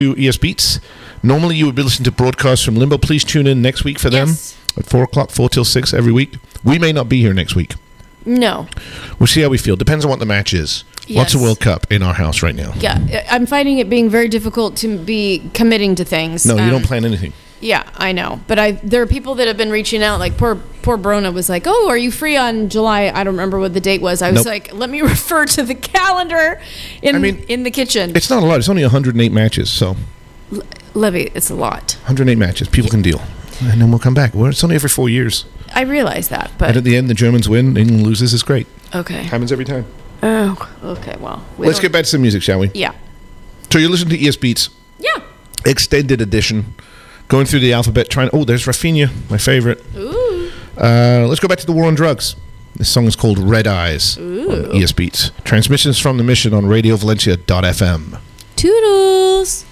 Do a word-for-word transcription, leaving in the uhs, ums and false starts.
E S Beats. Normally you would be listening to broadcasts from Limbo. Please tune in next week for them Yes. at four o'clock, four till six every week. We may not be here next week. No. We'll see how we feel. Depends on what the match is. Lots of Yes. World Cup in our house right now. Yeah, I'm finding it being very difficult to be committing to things. No, you Um, don't plan anything. Yeah, I know. But I there are people that have been reaching out. Like poor poor Brona was like, "Oh, are you free on July?" I don't remember what the date was. I was Nope. like, "Let me refer to the calendar in I mean, in the kitchen." It's not a lot. It's only one hundred eight matches, so Levy, it's a lot. one hundred eight matches. People can deal. And then we'll come back. Well, it's only every four years. I realize that, And but at the end, the Germans win. England loses. It's great. okay. Happens every time. Oh, okay. Well, we Let's don't- get back to some music, shall we? Yeah. So you're listening to E S Beats. Yeah. Extended edition. Going through the alphabet, trying. Oh, there's Rafinha, my favorite. Ooh. Uh, let's go back to the war on drugs. This song is called Red Eyes on E S Beats. Transmissions from the mission on radio valencia dot f m. Toodles.